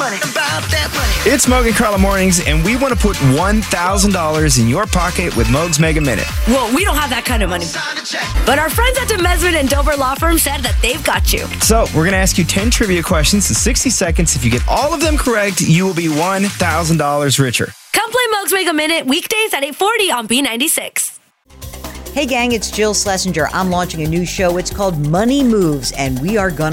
It's Moog and Carla Mornings, and we want to put $1,000 in your pocket with Moog's Mega Minute. Well, we don't have that kind of money. But our friends at DeMesman and Dover Law Firm said that they've got you. So we're going to ask you 10 trivia questions in 60 seconds. If you get all of them correct, you will be $1,000 richer. Come play Moog's Mega Minute weekdays at 8:40 on B96. Hey gang, it's Jill Schlesinger. I'm launching a new show. It's called Money Moves, and we are gonna